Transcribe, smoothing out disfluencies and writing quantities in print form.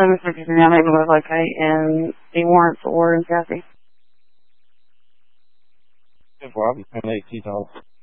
Mr. Disney, I'm able to locate and the warrant for Warden Kathy. No problem. I'm 18 dollars.